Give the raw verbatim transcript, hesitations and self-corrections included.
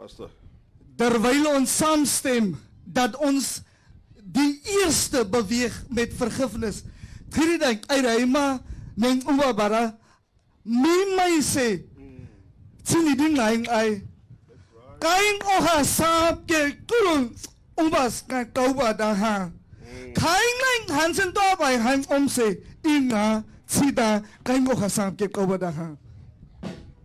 Pastor. Terwyl ons saamstem dat ons die eerste beweeg met vergifnis. Hierdie ding uitreima neng uwa bara mimai se sini ding laing ai. Kain oha saap ke kurun ubas ka kauba da ha. Kain laing hansen to bai han om se inga sida kain oha saap ke kauba da ha.